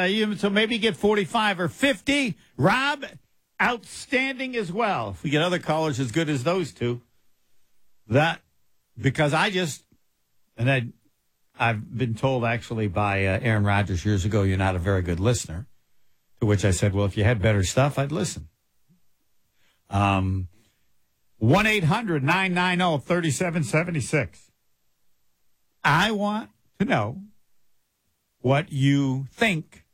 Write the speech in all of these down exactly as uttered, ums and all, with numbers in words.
uh, you, so maybe get forty-five or fifty. Rob, outstanding as well. If we get other callers as good as those two, that, because I just, and I, I've been told actually by uh, Aaron Rodgers years ago, you're not a very good listener. To which I said, well, if you had better stuff, I'd listen. Um, one eight hundred nine nine zero three seven seven six. I want to know what you think.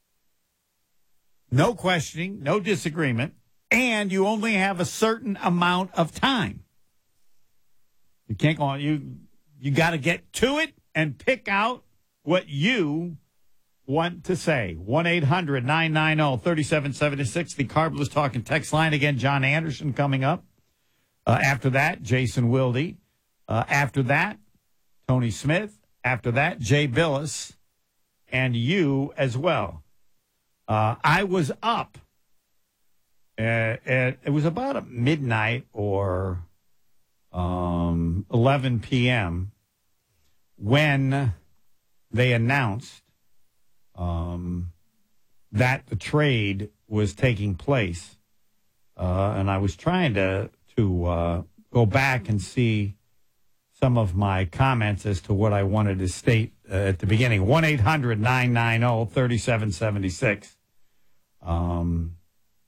No questioning, no disagreement, and you only have a certain amount of time. You can't go on. You, you got to get to it and pick out what you want to say. one eight hundred nine nine zero three seven seven six. The Carbless Talking text line. Again, John Anderson coming up. Uh, after that, Jason Wilde. Uh, after that, Tony Smith. After that, Jay Billis. And you as well. Uh, I was up. At, at, it was about at midnight or um, eleven p.m. when they announced um, that the trade was taking place. Uh, and I was trying to, to uh, go back and see some of my comments as to what I wanted to state uh, at the beginning. one eight hundred nine nine zero three seven seven six. Um,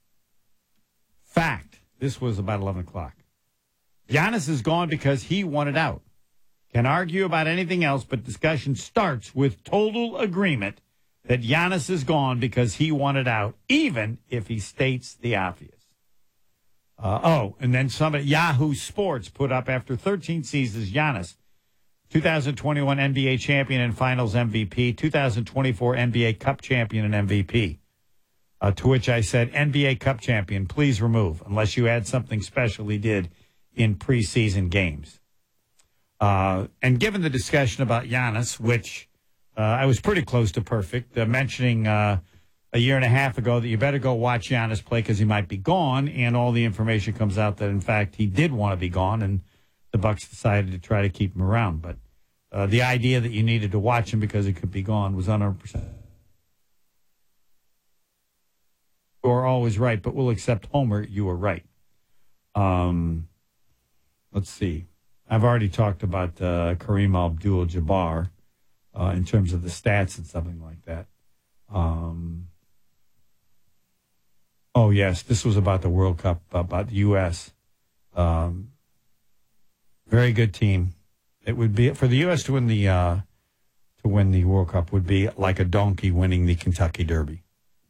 fact, this was about eleven o'clock. Giannis is gone because he wanted out. Can argue about anything else, but discussion starts with total agreement that Giannis is gone because he wanted out, even if he states the obvious. Uh, oh, and then somebody, Yahoo Sports put up after thirteen seasons, Giannis, two thousand twenty-one N B A champion and finals M V P, two thousand twenty-four N B A Cup champion and M V P. Uh, to which I said, N B A Cup champion, please remove, unless you add something special he did in preseason games. Uh, and given the discussion about Giannis, which uh, I was pretty close to perfect, uh, mentioning uh, a year and a half ago that you better go watch Giannis play because he might be gone, and all the information comes out that, in fact, he did want to be gone, and the Bucks decided to try to keep him around. But uh, the idea that you needed to watch him because he could be gone was one hundred percent. You are always right, but we'll accept Homer. You were right. Um, let's see. I've already talked about uh, Kareem Abdul-Jabbar uh, in terms of the stats and something like that. Um, oh, yes, this was about the World Cup, about the U S Um, very good team. It would be, for the U S to win the uh, to win the World Cup would be like a donkey winning the Kentucky Derby.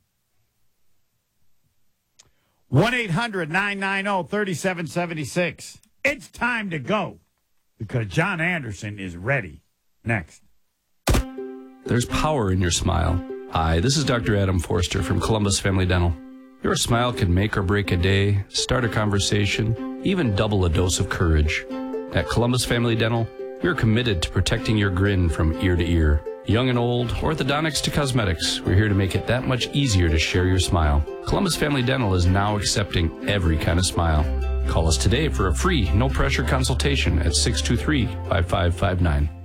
one eight hundred nine nine zero three seven seven six. It's time to go because John Anderson is ready. Next. There's power in your smile. Hi, this is Doctor Adam Forster from Columbus Family Dental. Your smile can make or break a day, start a conversation, even double a dose of courage. At Columbus Family Dental, we're committed to protecting your grin from ear to ear. Young and old, orthodontics to cosmetics, we're here to make it that much easier to share your smile. Columbus Family Dental is now accepting every kind of smile. Call us today for a free, no-pressure consultation at six two three, five five five nine.